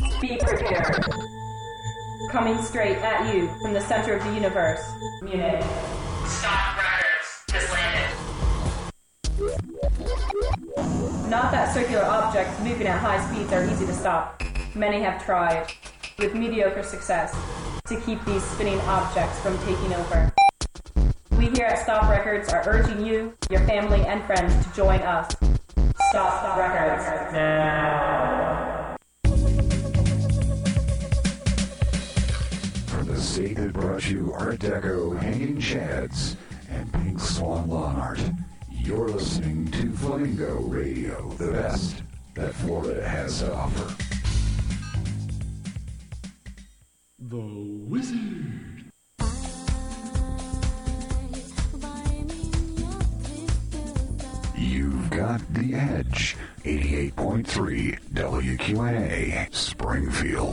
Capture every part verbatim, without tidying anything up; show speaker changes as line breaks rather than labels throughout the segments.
Be prepared. Coming straight at you from the center of the universe, Munich. Stop Records has landed. Not that circular objects moving at high speeds are easy to stop. Many have tried, with mediocre success, to keep these spinning objects from taking over. We here at Stop Records are urging you, your family, and friends to join us. Stop, Stop Records now.
From the state that brought you Art Deco Hanging Chads and Pink Swan Lawn Art, you're listening to Flamingo Radio, the best that Florida has to offer.
The Wizard.
You've got the edge. eighty-eight point three W Q N A, Springfield.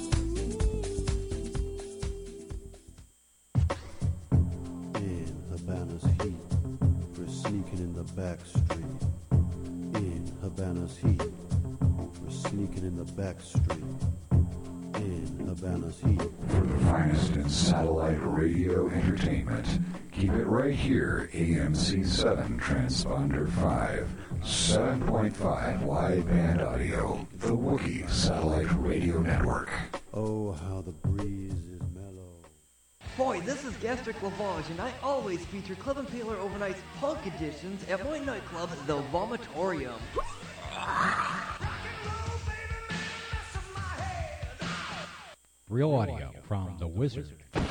In Havana's heat, we're sneaking in the back street. In Havana's heat, we're sneaking in the back street. In Havana's heat.
For the finest in satellite radio entertainment, keep it right here, A M C seven Transponder five, seven point five wideband audio, the Wookiee Satellite Radio Network.
Oh, how the breeze is mellow.
Boy, this is Gastric Lavage, and I always feature Club Impaler Overnight's punk editions at my nightclub, The Vomitorium.
Real audio from The Wizard.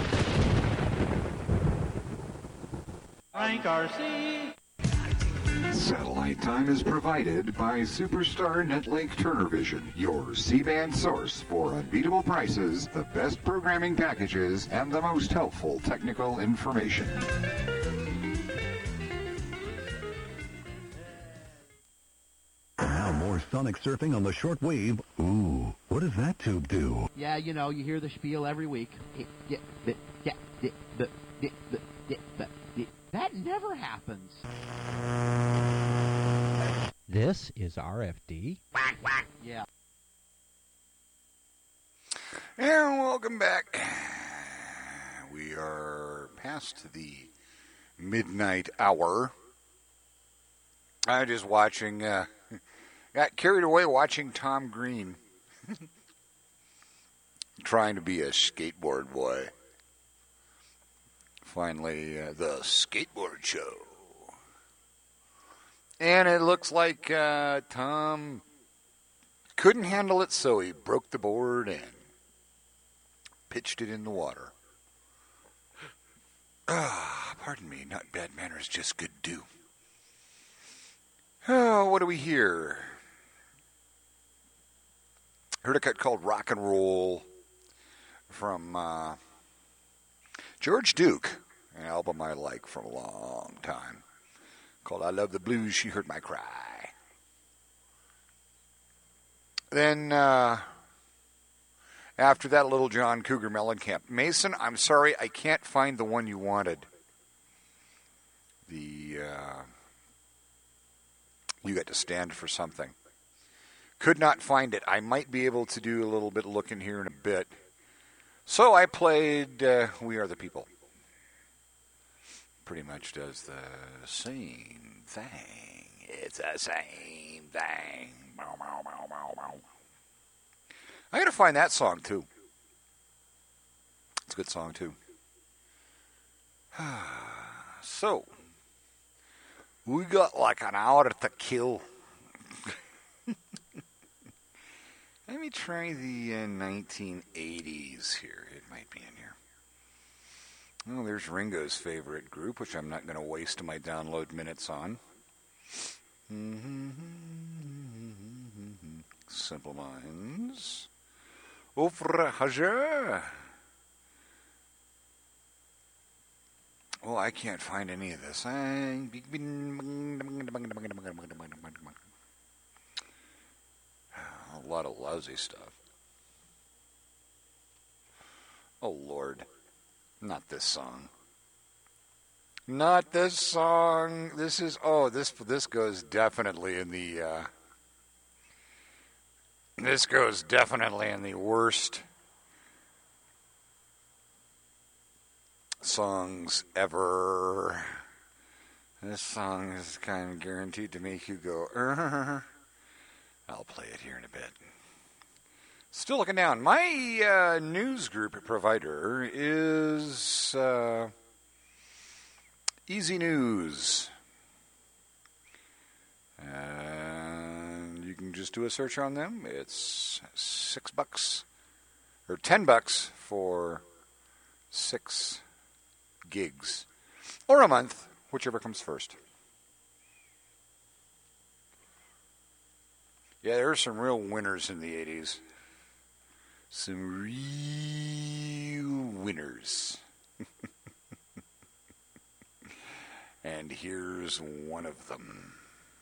Frank R C.
Satellite time is provided by Superstar Netlink Turnervision, your C-band source for unbeatable prices, the best programming packages, and the most helpful technical information.
Now more sonic surfing on the shortwave. Ooh, what does that tube do?
Yeah, you know, you hear the spiel every week. Yeah, yeah, yeah, yeah, yeah, yeah, yeah, yeah. That never happens.
This is R F D.
Whack, whack. Yeah.
And welcome back. We are past the midnight hour. I'm just watching, uh, got carried away watching Tom Green. Trying to be a skateboard boy. Finally, uh, the skateboard show. And it looks like uh, Tom couldn't handle it, so he broke the board and pitched it in the water. Ah, pardon me, not bad manners, just good do. Oh, what do we hear? Heard a cut called Rock and Roll from uh, George Duke, an album I like for a long time, called I Love the Blues, She Heard My Cry. Then, uh, after that, Little John Cougar Mellencamp. Mason, I'm sorry, I can't find the one you wanted. The, uh, you got to stand for something. Could not find it. I might be able to do a little bit of looking here in a bit. So I played uh, We Are the People. Pretty much does the same thing. It's the same thing. Bow, bow, bow, bow, bow. I gotta find that song too. It's a good song too. So, we got like an hour to kill. Let me try the uh, nineteen eighties here. It might be in here. Oh, there's Ringo's favorite group, which I'm not going to waste my download minutes on. Simple Minds. Ouvre Haja. Oh, I can't find any of this. A lot of lousy stuff. Oh, Lord. Not this song. Not this song. This is, oh, this this goes definitely in the, uh, This goes definitely in the worst songs ever. This song is kind of guaranteed to make you go, uh, I'll play it here in a bit. Still looking down. My uh, news group provider is uh, Easy News. And you can just do a search on them. It's six bucks, or ten bucks for six gigs. Or a month, whichever comes first. Yeah, there are some real winners in the eighties. Some real winners. And here's one of them.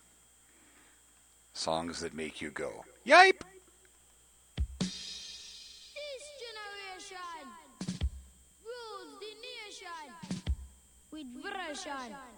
Songs that make you go, yipe!
This generation rules the nation with version.